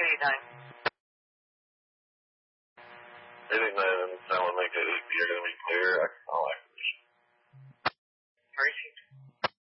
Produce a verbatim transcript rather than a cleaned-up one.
eighty-nine. eighty-nine, and someone make it you're going to be clear. I can call acquisition.